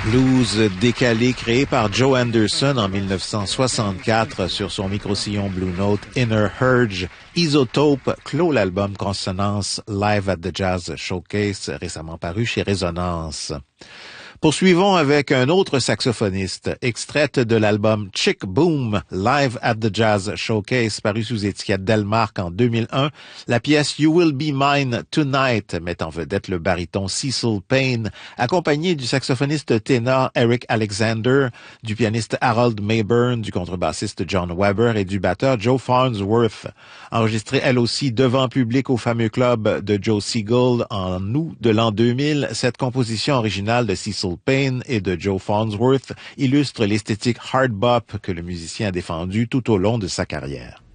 Blues décalé créé par Joe Anderson en 1964 sur son micro-sillon Blue Note Inner Urge. Isotope clôt l'album Consonance Live at the Jazz Showcase récemment paru chez Résonance. Poursuivons avec un autre saxophoniste, extraite de l'album Chick Boom, Live at the Jazz Showcase, paru sous étiquette Delmark en 2001. La pièce You Will Be Mine Tonight met en vedette le baryton Cecil Payne, accompagné du saxophoniste ténor Eric Alexander, du pianiste Harold Mayburn, du contrebassiste John Weber et du batteur Joe Farnsworth. Enregistrée elle aussi devant public au fameux club de Joe Siegel en août de l'an 2000, cette composition originale de Cecil Payne et de Joe Farnsworth illustre l'esthétique hard bop que le musicien a défendu tout au long de sa carrière.